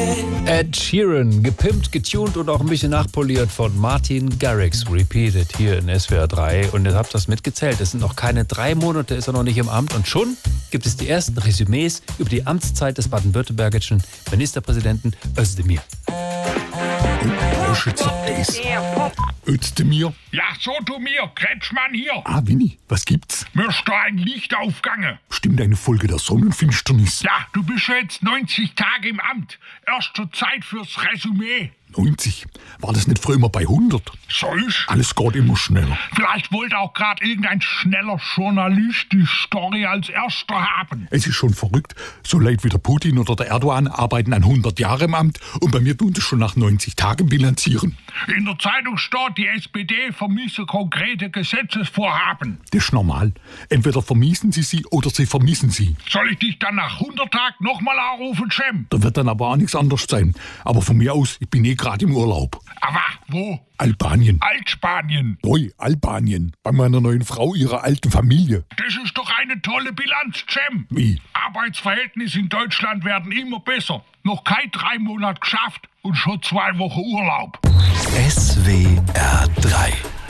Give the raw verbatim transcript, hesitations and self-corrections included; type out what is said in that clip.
Ed Sheeran, gepimpt, getuned und auch ein bisschen nachpoliert von Martin Garrix, repeated hier in S W R drei. Und ihr habt das mitgezählt, es sind noch keine drei Monate, ist er noch nicht im Amt. Und schon gibt es die ersten Resümees über die Amtszeit des baden-württembergischen Ministerpräsidenten Özdemir. Oh, Schützer, das. Özdemir. Ja, so du mir, Kretschmann hier. Ah, Winnie, was gibt's? Mir ist da ein Licht aufgegangen. Stimmt, eine Folge der Sonnenfinsternis. Ja, du bist ja jetzt neunzig Tage im Amt. Erste Zeit fürs Resümee. neunzig? War das nicht früher immer bei hundert? So ist. Alles geht immer schneller. Vielleicht wollte auch gerade irgendein schneller Journalist die Story als erster haben. Es ist schon verrückt. So Leute wie der Putin oder der Erdogan arbeiten an hundert Jahre im Amt und bei mir tun sie schon nach neunzig Tagen bilanzieren. In der Zeitung steht, die S P D vermisse konkrete Gesetzesvorhaben. Das ist normal. Entweder vermiesen sie sie oder sie vermissen sie. Soll ich dich dann nach hundert Tagen nochmal anrufen, Cem? Da wird dann aber auch nichts anderes sein. Aber von mir aus, ich bin eh gerade im Urlaub. Aber wo? Albanien. Altspanien. Oi, Albanien. Bei meiner neuen Frau, ihrer alten Familie. Das ist doch eine tolle Bilanz, Cem. Wie? Arbeitsverhältnisse in Deutschland werden immer besser. Noch kein drei Monate geschafft und schon zwei Wochen Urlaub. S W R drei